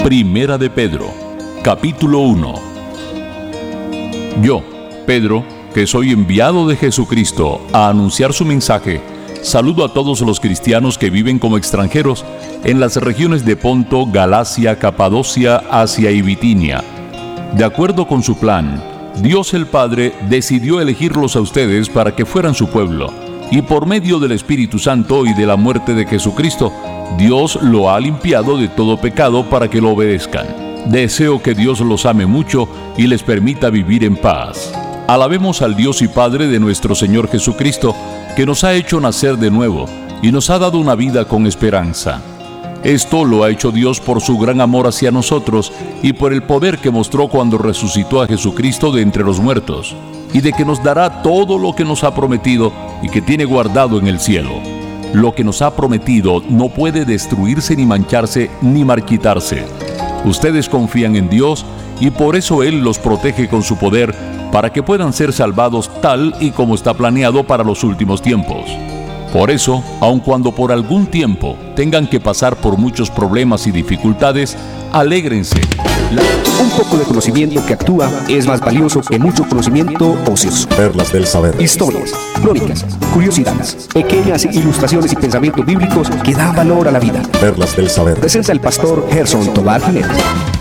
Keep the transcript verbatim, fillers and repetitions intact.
Primera de Pedro, capítulo uno. Yo, Pedro, que soy enviado de Jesucristo a anunciar su mensaje, saludo a todos los cristianos que viven como extranjeros en las regiones de Ponto, Galacia, Capadocia, Asia y Bitinia. De acuerdo con su plan, Dios el Padre decidió elegirlos a ustedes para que fueran su pueblo, y por medio del Espíritu Santo y de la muerte de Jesucristo, Dios lo ha limpiado de todo pecado para que lo obedezcan. Deseo que Dios los ame mucho y les permita vivir en paz. Alabemos al Dios y Padre de nuestro Señor Jesucristo, que nos ha hecho nacer de nuevo y nos ha dado una vida con esperanza. Esto lo ha hecho Dios por su gran amor hacia nosotros y por el poder que mostró cuando resucitó a Jesucristo de entre los muertos, y de que nos dará todo lo que nos ha prometido y que tiene guardado en el cielo. Lo que nos ha prometido no puede destruirse ni mancharse ni marchitarse. Ustedes confían en Dios y por eso Él los protege con su poder para que puedan ser salvados tal y como está planeado para los últimos tiempos. Por eso, aun cuando por algún tiempo tengan que pasar por muchos problemas y dificultades, alégrense. La... Un poco de conocimiento que actúa es más valioso que mucho conocimiento ocioso. Perlas del saber. Historias, crónicas, curiosidades, pequeñas ilustraciones y pensamientos bíblicos que dan valor a la vida. Perlas del saber. Presenta el pastor Gerson Tobar Jiménez.